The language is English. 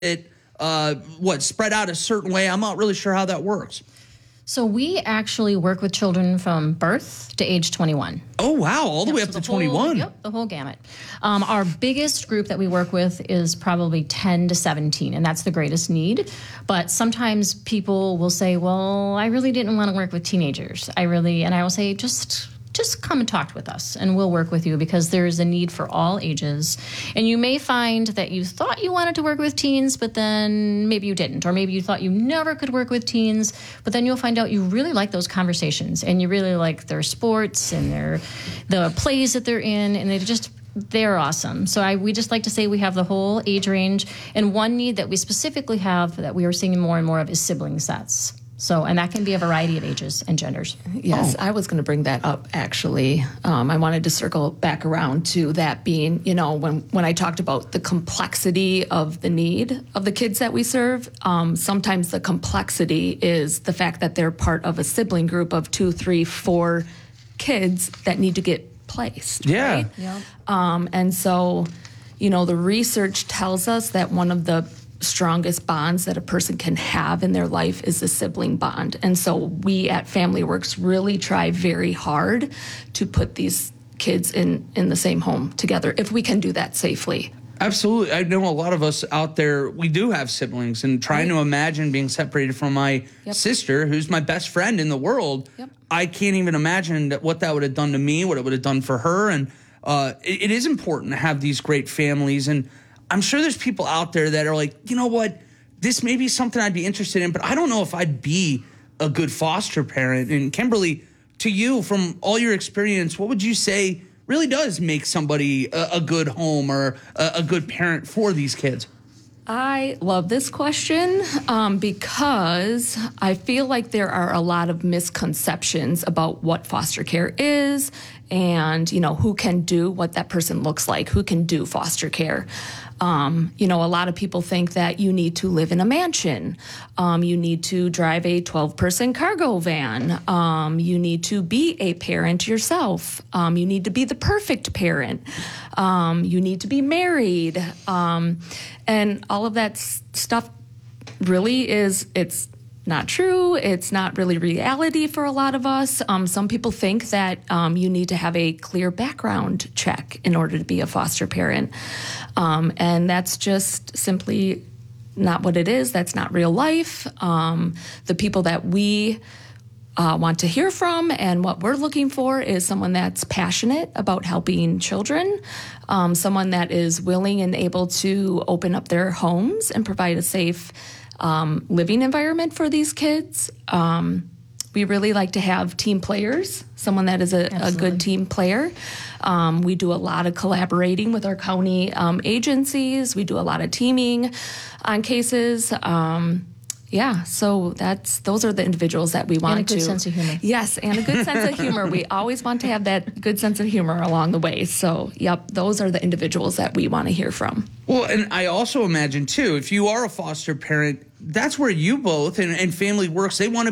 it spread out a certain way? I'm not really sure how that works. So we actually work with children from birth to age 21. Oh, wow. All the way up to 21. Yep, the whole gamut. Our biggest group that we work with is probably 10 to 17, and that's the greatest need. But sometimes people will say, well, I really didn't want to work with teenagers. And I will say, just come and talk with us, and we'll work with you, because there is a need for all ages. And you may find that you thought you wanted to work with teens, but then maybe you didn't. Or maybe you thought you never could work with teens, but then you'll find out you really like those conversations, and you really like their sports and the plays that they're in, and they're awesome. So we just like to say we have the whole age range. And one need that we specifically have that we are seeing more and more of is sibling sets. And that can be a variety of ages and genders. Yes, I was going to bring that up, actually. I wanted to circle back around to that being, when I talked about the complexity of the need of the kids that we serve, sometimes the complexity is the fact that they're part of a sibling group of 2, 3, 4 kids that need to get placed. Yeah. Right? Yep. And so, the research tells us that one of the strongest bonds that a person can have in their life is the sibling bond. And so we at Family Works really try very hard to put these kids in the same home together, if we can do that safely. Absolutely. I know a lot of us out there, we do have siblings, and trying to imagine being separated from my sister, who's my best friend in the world. I can't even imagine what that would have done to me, what it would have done for her. And it is important to have these great families. And I'm sure there's people out there that are like, you know what, this may be something I'd be interested in, but I don't know if I'd be a good foster parent. And Kimberly, to you, from all your experience, what would you say really does make somebody a good home or a good parent for these kids? I love this question because I feel like there are a lot of misconceptions about what foster care is and, who can do what that person looks like, who can do foster care. A lot of people think that you need to live in a mansion. You need to drive a 12-person cargo van. You need to be a parent yourself. You need to be the perfect parent. You need to be married. And all of that stuff really it's not true. It's not really reality for a lot of us. Some people think that you need to have a clear background check in order to be a foster parent. And that's just simply not what it is. That's not real life. The people that we want to hear from and what we're looking for is someone that's passionate about helping children, someone that is willing and able to open up their homes and provide a safe living environment for these kids. We really like to have team players, someone that is a good team player. We do a lot of collaborating with our county agencies. We do a lot of teaming on cases. So those are the individuals that we want to. And a good sense of humor. Yes, and a good sense of humor. We always want to have that good sense of humor along the way. So, those are the individuals that we want to hear from. Well, and I also imagine, too, if you are a foster parent, that's where you both and Family Works, they want to